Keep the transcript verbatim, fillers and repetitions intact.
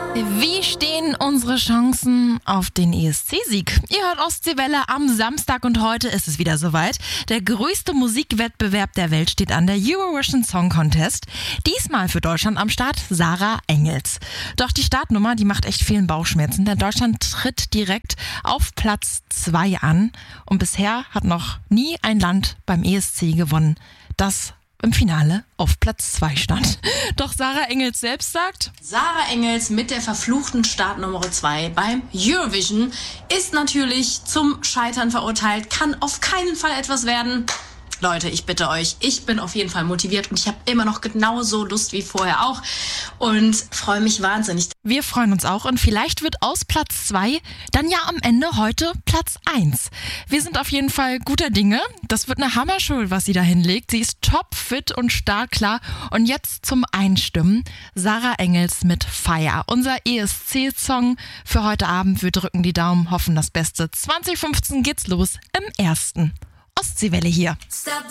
Wie stehen unsere Chancen auf den E S C-Sieg? Ihr hört Ostseewelle am Samstag und heute ist es wieder soweit. Der größte Musikwettbewerb der Welt steht an, der Eurovision Song Contest. Diesmal für Deutschland am Start Sarah Engels. Doch die Startnummer, die macht echt vielen Bauchschmerzen, denn Deutschland tritt direkt auf Platz zwei an. Und bisher hat noch nie ein Land beim E S C gewonnen, das im Finale auf Platz zwei stand. Doch Sarah Engels selbst sagt: Sarah Engels mit der verfluchten Startnummer zwei beim Eurovision ist natürlich zum Scheitern verurteilt, kann auf keinen Fall etwas werden. Leute, ich bitte euch, ich bin auf jeden Fall motiviert und ich habe immer noch genauso Lust wie vorher auch und freue mich wahnsinnig. Wir freuen uns auch und vielleicht wird aus Platz zwei dann ja am Ende heute Platz eins. Wir sind auf jeden Fall guter Dinge. Das wird eine Hammershow, was sie da hinlegt. Sie ist topfit und startklar. Und jetzt zum Einstimmen. Sarah Engels mit Fire. Unser E S C-Song für heute Abend. Wir drücken die Daumen, hoffen das Beste. zwanzig fünfzehn geht's los im ersten. Ostseewelle hier.